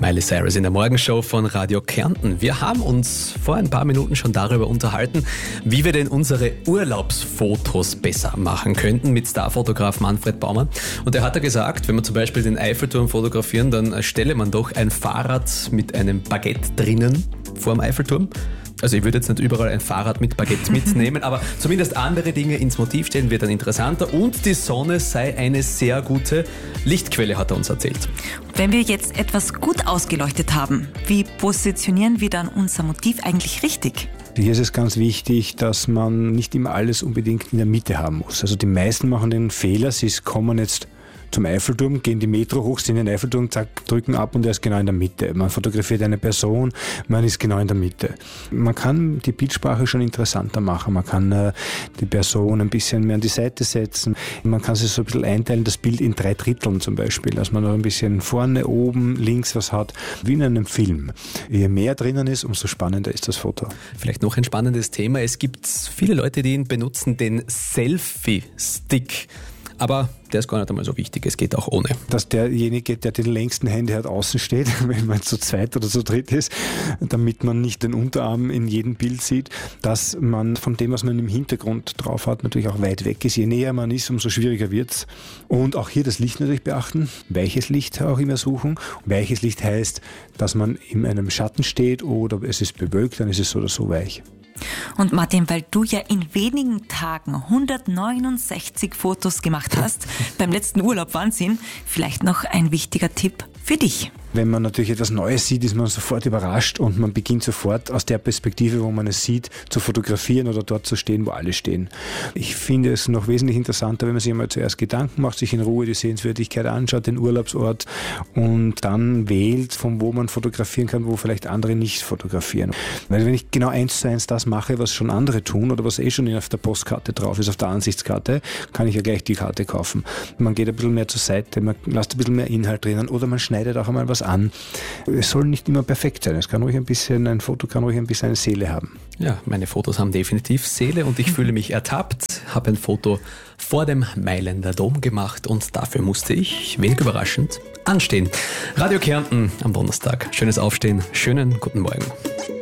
Miley Cyrus in der Morgenshow von Radio Kärnten. Wir haben uns vor ein paar Minuten schon darüber unterhalten, wie wir denn unsere Urlaubsfotos besser machen könnten mit Starfotograf Manfred Baumann. Und er hat ja gesagt, wenn wir zum Beispiel den Eiffelturm fotografieren, dann stelle man doch ein Fahrrad mit einem Baguette drinnen vor dem Eiffelturm. Also ich würde jetzt nicht überall ein Fahrrad mit Baguette mitnehmen, aber zumindest andere Dinge ins Motiv stellen wird dann interessanter. Und die Sonne sei eine sehr gute Lichtquelle, hat er uns erzählt. Wenn wir jetzt etwas gut ausgeleuchtet haben, wie positionieren wir dann unser Motiv eigentlich richtig? Hier ist es ganz wichtig, dass man nicht immer alles unbedingt in der Mitte haben muss. Also die meisten machen den Fehler, sie kommen jetzt zum Eiffelturm, gehen die Metro hoch, sind in den Eiffelturm, zack, drücken ab und er ist genau in der Mitte. Man fotografiert eine Person, man ist genau in der Mitte. Man kann die Bildsprache schon interessanter machen. Man kann die Person ein bisschen mehr an die Seite setzen. Man kann sich so ein bisschen einteilen, das Bild in 3 Dritteln zum Beispiel, dass man noch ein bisschen vorne, oben, links was hat, wie in einem Film. Je mehr drinnen ist, umso spannender ist das Foto. Vielleicht noch ein spannendes Thema. Es gibt viele Leute, die benutzen den Selfie-Stick. Aber der ist gar nicht einmal so wichtig, es geht auch ohne. Dass derjenige, der den längsten Hände hat, außen steht, wenn man zu zweit oder zu dritt ist, damit man nicht den Unterarm in jedem Bild sieht, dass man von dem, was man im Hintergrund drauf hat, natürlich auch weit weg ist. Je näher man ist, umso schwieriger wird's. Und auch hier das Licht natürlich beachten, weiches Licht auch immer suchen. Weiches Licht heißt, dass man in einem Schatten steht oder es ist bewölkt, dann ist es so oder so weich. Und Martin, weil du ja in wenigen Tagen 169 Fotos gemacht hast, beim letzten Urlaub, Wahnsinn, vielleicht noch ein wichtiger Tipp für dich. Wenn man natürlich etwas Neues sieht, ist man sofort überrascht und man beginnt sofort aus der Perspektive, wo man es sieht, zu fotografieren oder dort zu stehen, wo alle stehen. Ich finde es noch wesentlich interessanter, wenn man sich einmal zuerst Gedanken macht, sich in Ruhe die Sehenswürdigkeit anschaut, den Urlaubsort und dann wählt, von wo man fotografieren kann, wo vielleicht andere nicht fotografieren. Weil wenn ich genau 1:1 das mache, was schon andere tun oder was schon auf der Postkarte drauf ist, auf der Ansichtskarte, kann ich ja gleich die Karte kaufen. Man geht ein bisschen mehr zur Seite, man lässt ein bisschen mehr Inhalt drinnen oder man schneidet auch einmal was an. Es soll nicht immer perfekt sein. Ein Foto kann ruhig ein bisschen eine Seele haben. Ja, meine Fotos haben definitiv Seele und ich fühle mich ertappt. Habe ein Foto vor dem Mailänder Dom gemacht und dafür musste ich, wenig überraschend, anstehen. Radio Kärnten am Donnerstag. Schönes Aufstehen, schönen guten Morgen.